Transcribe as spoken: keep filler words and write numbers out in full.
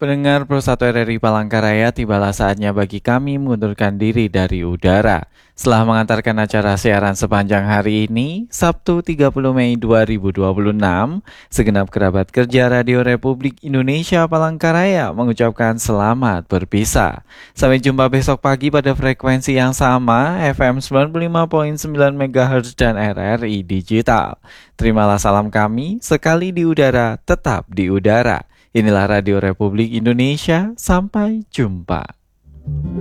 Pendengar Pro satu R R I Palangkaraya, tibalah saatnya bagi kami mengundurkan diri dari udara. Setelah mengantarkan acara siaran sepanjang hari ini, Sabtu tiga puluh Mei dua ribu dua puluh enam, segenap kerabat kerja Radio Republik Indonesia Palangkaraya mengucapkan selamat berpisah. Sampai jumpa besok pagi pada frekuensi yang sama, F M sembilan puluh lima koma sembilan MHz dan R R I Digital. Terimalah salam kami, sekali di udara, tetap di udara. Inilah Radio Republik Indonesia, sampai jumpa.